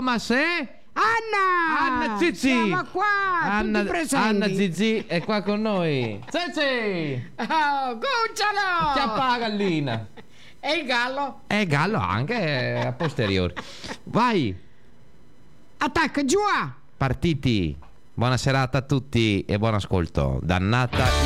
Thomas e Anna Zizi. Siamo qua, tutti presenti. Anna Zizi è qua con noi. Zizi! Oh, cucciolo! Chiappa gallina. E il gallo? E il gallo anche a posteriori. Vai! Attacca, giù! Partiti! Buona serata a tutti e buon ascolto. Dannata